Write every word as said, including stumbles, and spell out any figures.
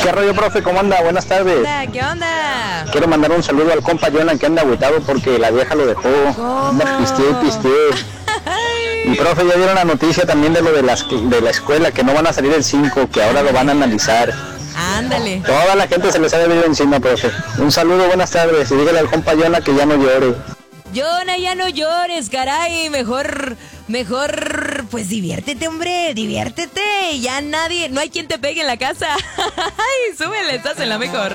¿Qué rollo, profe? ¿Cómo anda? Buenas tardes. Hola, ¿qué onda? Quiero mandar un saludo al compa Jonah que anda agüitado porque la vieja lo dejó. ¿Cómo? Anda pisteé, pisteé. Y profe, ya dieron la noticia también de lo de, las, de la escuela, que no van a salir el cinco, que ahora lo van a analizar. Ándale. Toda la gente se les ha de venir encima, profe. Un saludo, buenas tardes. Y dígale al compa Jonah que ya no llore. Jonah, ya no llores, caray. Mejor, mejor, pues diviértete, hombre, diviértete. Ya nadie, no hay quien te pegue en la casa. Ay, súbele, estás en la mejor.